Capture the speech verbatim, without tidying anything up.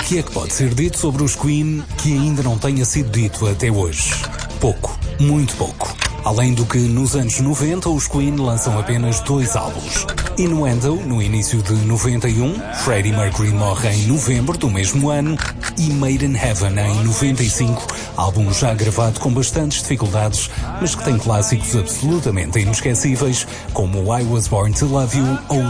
que é que pode ser dito sobre os Queen que ainda não tenha sido dito até hoje? Pouco, muito pouco. Além do que, nos anos noventa, os Queen lançam apenas dois álbuns. Innuendo, no início de noventa e um, Freddie Mercury morre em novembro do mesmo ano, e Made in Heaven em noventa e cinco, álbum já gravado com bastantes dificuldades, mas que tem clássicos absolutamente inesquecíveis, como I Was Born to Love You ou